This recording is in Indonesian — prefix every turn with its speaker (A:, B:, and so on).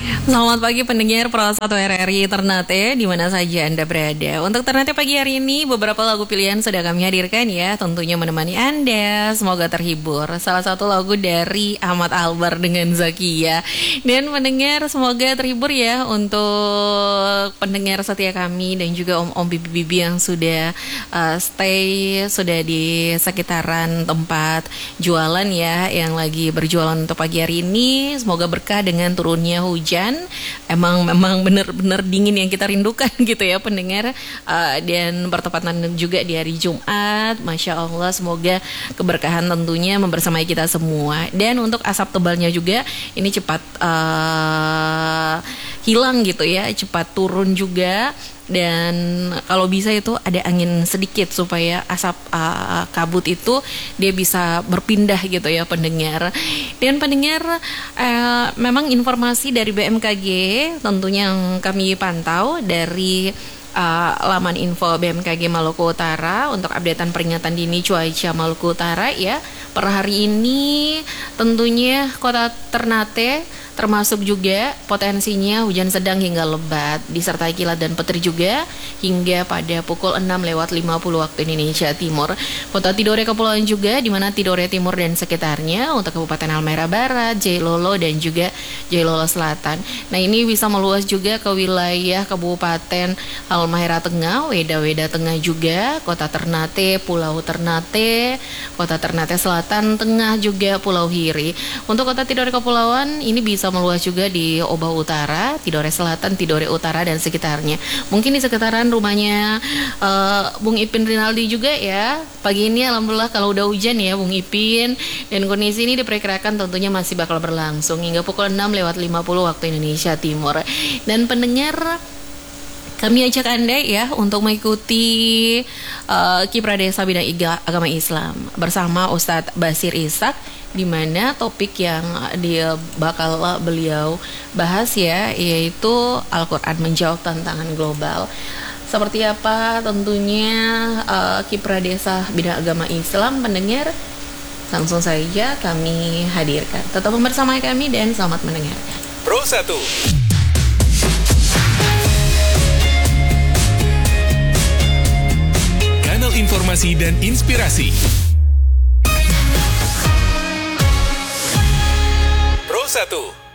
A: Selamat pagi pendengar Pro 1 RRI Ternate di mana saja Anda berada. Untuk Ternate pagi hari ini beberapa lagu pilihan sudah kami hadirkan ya, tentunya menemani Anda. Semoga terhibur. Salah satu lagu dari Ahmad Albar dengan Zakia. Dan pendengar semoga terhibur ya untuk pendengar setia kami dan juga om-om bibi-bibi yang sudah stay sudah di sekitaran tempat jualan ya, yang lagi berjualan untuk pagi hari ini. Semoga berkah dengan turunnya hujan. Memang benar-benar dingin yang kita rindukan gitu ya pendengar. Dan bertepatan juga di hari Jumat, Masya Allah, semoga keberkahan tentunya membersamai kita semua. Dan untuk asap tebalnya juga ini cepat hilang gitu ya, cepat turun juga. Dan kalau bisa itu ada angin sedikit supaya asap kabut itu dia bisa berpindah gitu ya pendengar. Dan pendengar, memang informasi dari BMKG tentunya yang kami pantau dari laman info BMKG Maluku Utara untuk updatean peringatan dini cuaca Maluku Utara ya. Per hari ini tentunya kota Ternate termasuk juga potensinya hujan sedang hingga lebat disertai kilat dan petir juga hingga pada pukul 6:50 waktu Indonesia Timur. Kota Tidore Kepulauan juga di mana Tidore Timur dan sekitarnya untuk Kabupaten Halmahera Barat, Jailolo dan juga Jailolo Selatan. Nah, ini bisa meluas juga ke wilayah Kabupaten Halmahera Tengah, Weda Tengah juga, Kota Ternate, Pulau Ternate, Kota Ternate Selatan, Tengah juga Pulau Hiri. Untuk Kota Tidore Kepulauan ini bisa meluas juga di Oba Utara, Tidore Selatan, Tidore Utara dan sekitarnya. Mungkin di sekitaran rumahnya Bung Ipin Rinaldi juga ya. Pagi ini alhamdulillah kalau udah hujan ya Bung Ipin, dan kondisi ini diperkirakan tentunya masih bakal berlangsung hingga pukul 6:50 waktu Indonesia Timur. Dan pendengar, kami ajak Anda ya untuk mengikuti Kiprah Desa Bidang Agama Islam bersama Ustadz Basir Ishak, di mana topik yang dia bakal beliau bahas ya, yaitu Al-Quran menjawab tantangan global. Seperti apa tentunya Kiprah Desa Bidang Agama Islam pendengar, langsung saja kami hadirkan. Tetap bersama kami dan selamat mendengarkan.
B: Pro 1 Kanal informasi dan inspirasi. Pro 1